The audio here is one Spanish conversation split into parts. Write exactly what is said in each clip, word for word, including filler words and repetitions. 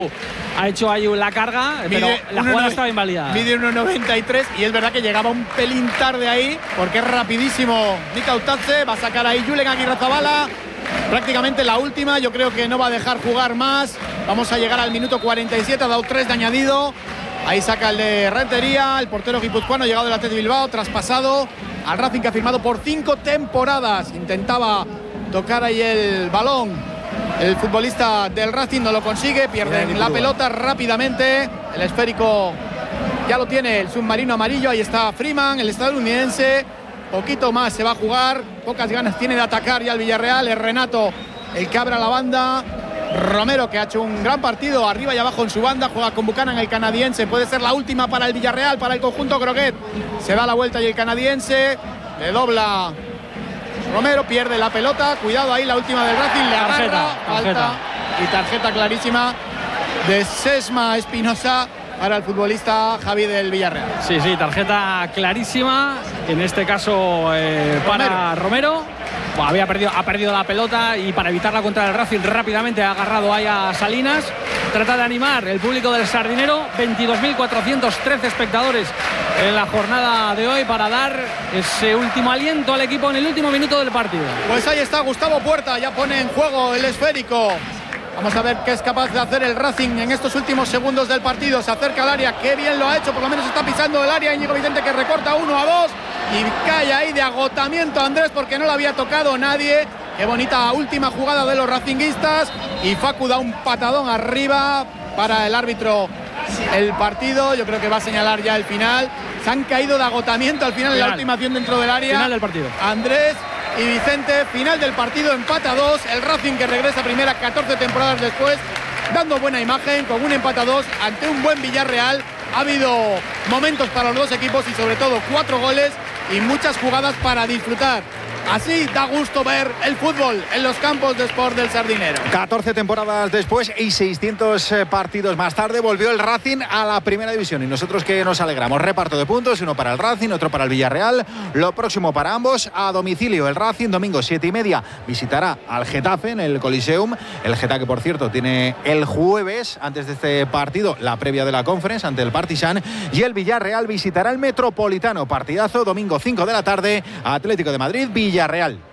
Ha hecho ahí la carga, pero mide la jugada estaba invalidada. Mide uno noventa y tres y es verdad que llegaba un pelín tarde ahí, porque es rapidísimo Mika Utadze. Va a sacar ahí Julen Agirrezabala. Prácticamente la última, yo creo que no va a dejar jugar más. Vamos a llegar al minuto cuarenta y siete, ha dado tres de añadido. Ahí saca el de Rentería, el portero guipuzcoano llegado del Athletic Bilbao, traspasado al Racing, que ha firmado por cinco temporadas. Intentaba tocar ahí el balón el futbolista del Racing, no lo consigue, pierden la pelota rápidamente. El esférico ya lo tiene el submarino amarillo, ahí está Freeman, el estadounidense. Poquito más se va a jugar, pocas ganas tiene de atacar ya el Villarreal. Es Renato el que abre la banda. Romero, que ha hecho un gran partido arriba y abajo en su banda, juega con Buchanan, el canadiense. Puede ser la última para el Villarreal, para el conjunto Croquet. Se da la vuelta y el canadiense le dobla Romero, pierde la pelota. Cuidado ahí, la última del Racing, le agarra, tarjeta, falta tarjeta. y tarjeta clarísima de Sesma Espinosa para el futbolista Javi del Villarreal. Sí, sí, tarjeta clarísima, en este caso eh, para Romero. Bueno, había perdido, ha perdido la pelota y para evitarla contra el Racing rápidamente ha agarrado ahí a Salinas. Trata de animar el público del Sardinero, veintidós mil cuatrocientos trece espectadores en la jornada de hoy para dar ese último aliento al equipo en el último minuto del partido. Pues ahí está Gustavo Puerta, ya pone en juego el esférico. Vamos a ver qué es capaz de hacer el Racing en estos últimos segundos del partido. Se acerca al área, qué bien lo ha hecho, por lo menos está pisando el área. Íñigo Vicente, que recorta uno a dos y cae ahí de agotamiento Andrés, porque no le había tocado nadie. Qué bonita última jugada de los racinguistas, y Facu da un patadón arriba para el árbitro el partido. Yo creo que va a señalar ya el final. Se han caído de agotamiento al final, final. En la última acción dentro del área. Final del partido. Andrés y Vicente, final del partido, empate a dos. El Racing, que regresa a primera catorce temporadas después, dando buena imagen con un empate a dos ante un buen Villarreal. Ha habido momentos para los dos equipos y sobre todo cuatro goles y muchas jugadas para disfrutar. Así da gusto ver el fútbol en los campos de Sport del Sardinero. catorce temporadas después y seiscientos partidos más tarde volvió el Racing a la primera división, y nosotros que nos alegramos. Reparto de puntos, uno para el Racing, otro para el Villarreal. Lo próximo para ambos a domicilio. El Racing domingo siete y media visitará al Getafe en el Coliseum. El Getafe, que por cierto tiene el jueves, antes de este partido, la previa de la Conference ante el Partizan. Y el Villarreal visitará el Metropolitano. Partidazo domingo cinco de la tarde, Atlético de Madrid, Villarreal.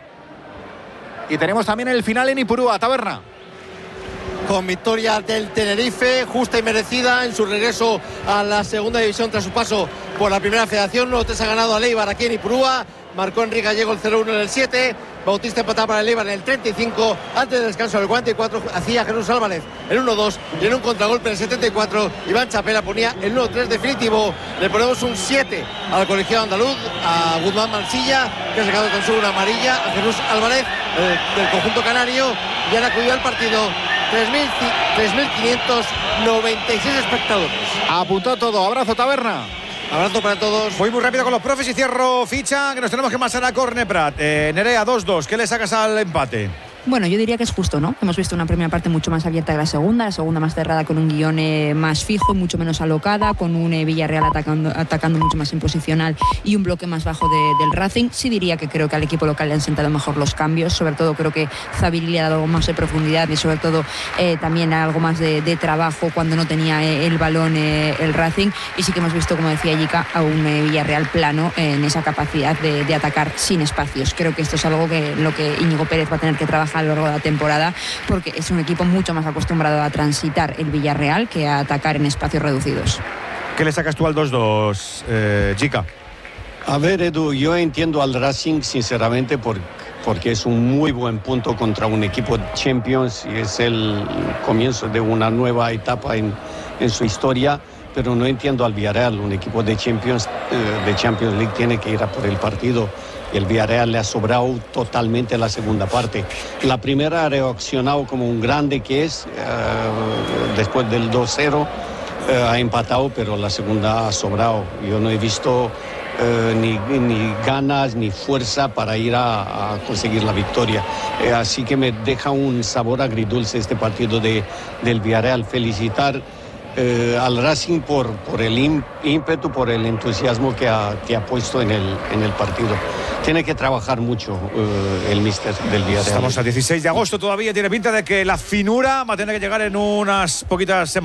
Y tenemos también el final en Ipurúa, Taberna. Con victoria del Tenerife, justa y merecida en su regreso a la segunda división tras su paso por la primera federación. uno tres ha ganado a Leibar aquí en Ipurúa. Marcó Enrique Gallego el cero uno en el siete. Bautista empataba para el Eibar en el treinta y cinco. Antes del descanso del cuarenta y cuatro hacía Jesús Álvarez el uno dos. Y en un contragolpe en el setenta y cuatro Iván Chapela ponía el uno tres definitivo. Le ponemos un siete al colegiado andaluz, a Guzmán Mansilla, que ha sacado con solo una amarilla, a Jesús Álvarez eh, del conjunto canario, y han acudido al partido tres mil quinientos noventa y seis espectadores. Apuntó todo. Abrazo, Taberna. Abrazo para todos. Voy muy rápido con los profes y cierro ficha, que nos tenemos que pasar a Corne Prat. Eh, Nerea, dos dos. ¿Qué le sacas al empate? Bueno, yo diría que es justo, ¿no? Hemos visto una primera parte mucho más abierta que la segunda, la segunda más cerrada, con un guión eh, más fijo, mucho menos alocada, con un eh, Villarreal atacando, atacando mucho más imposicional y un bloque más bajo de, del Racing. Sí diría que creo que al equipo local le han sentado mejor los cambios, sobre todo creo que Zaviri le ha dado algo más de profundidad y sobre todo eh, también algo más de, de trabajo cuando no tenía eh, el balón eh, el Racing, y sí que hemos visto, como decía Yika, a un eh, Villarreal plano eh, en esa capacidad de, de atacar sin espacios. Creo que esto es algo que lo que Íñigo Pérez va a tener que trabajar a lo largo de la temporada, porque es un equipo mucho más acostumbrado a transitar el Villarreal que a atacar en espacios reducidos. ¿Qué le sacas tú al dos dos, eh, Chica? A ver, Edu, yo entiendo al Racing sinceramente por, porque es un muy buen punto contra un equipo de Champions y es el comienzo de una nueva etapa en, en su historia, pero no entiendo al Villarreal. Un equipo de Champions, eh, de Champions League tiene que ir a por el partido. El Villarreal le ha sobrado totalmente la segunda parte. La primera ha reaccionado como un grande que es, eh, después del dos cero, eh, ha empatado, pero la segunda ha sobrado. Yo no he visto eh, ni, ni ganas ni fuerza para ir a, a conseguir la victoria. Eh, así que me deja un sabor agridulce este partido de, del Villarreal. Felicitar Eh, al Racing por, por el ímpetu, por el entusiasmo que ha, que ha puesto en el, en el partido. Tiene que trabajar mucho eh, el míster del Villarreal. Estamos a dieciséis de agosto todavía, tiene pinta de que la finura va a tener que llegar en unas poquitas semanas.